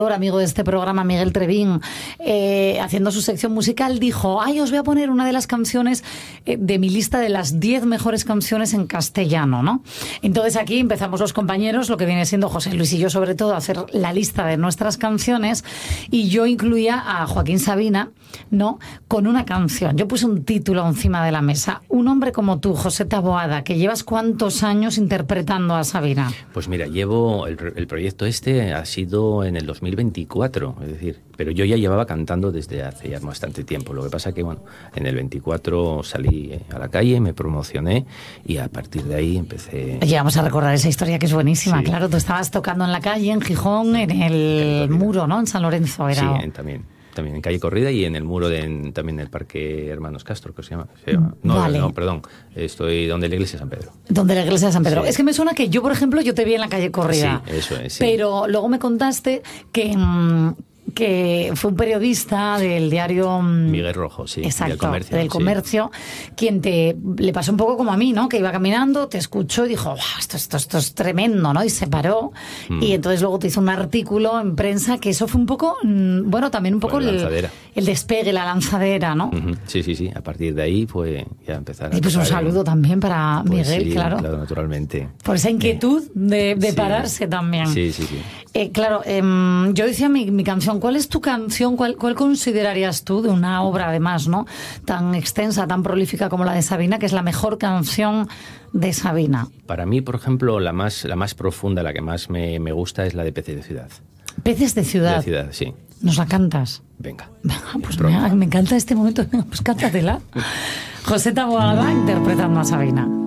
amigo de este programa, Miguel Trevín, haciendo su sección musical, dijo: ay, os voy a poner una de las canciones de mi lista de las 10 mejores canciones en castellano, ¿no? Entonces aquí empezamos los compañeros, lo que viene siendo José Luis y yo sobre todo, a hacer la lista de nuestras canciones, y yo incluía a Joaquín Sabina, ¿no?, con una canción. Yo puse un título encima de la mesa: Un hombre como tú, José Taboada, que llevas ¿cuántos años interpretando a Sabina? Pues mira, llevo el proyecto ha sido en el 2024, es decir, pero yo ya llevaba cantando desde hace ya bastante tiempo. Lo que pasa que, bueno, en el 24 salí a la calle, me promocioné y a partir de ahí empecé... Oye, vamos a recordar esa historia que es buenísima. Sí. Claro, tú estabas tocando en la calle, en Gijón, en el Muro, ¿no?, en San Lorenzo. Era... Sí, también en Calle Corrida y en el Muro también en el Parque Hermanos Castro, que se llama. Vale. No, perdón. Estoy donde la iglesia de San Pedro. Donde la iglesia de San Pedro. Sí. Es que me suena que yo, por ejemplo, yo te vi en la Calle Corrida. Sí, eso es. Sí. Pero luego me contaste que fue un periodista del diario... Miguel Rojo, sí. Exacto, del Comercio, quien le pasó un poco como a mí, ¿no?, que iba caminando, te escuchó y dijo: esto es tremendo, ¿no?, y se paró. Y entonces luego te hizo un artículo en prensa, que eso fue un poco, bueno, también un poco el despegue, la lanzadera, ¿no? Sí. A partir de ahí fue ya empezar a... Y pues un saludo también para Miguel, sí, claro, naturalmente. por esa inquietud de sí, pararse también. Sí. Claro, yo decía mi canción. ¿Cuál es tu canción? ¿Cuál considerarías tú, de una obra además, ¿no?, tan extensa, tan prolífica como la de Sabina, que es la mejor canción de Sabina? Para mí, por ejemplo, la más profunda, la que más me gusta es la de Peces de Ciudad. Peces de Ciudad. De Ciudad, sí. ¿Nos la cantas? Venga. Pues me encanta este momento. Pues cántatela. José Taboada interpretando a Sabina.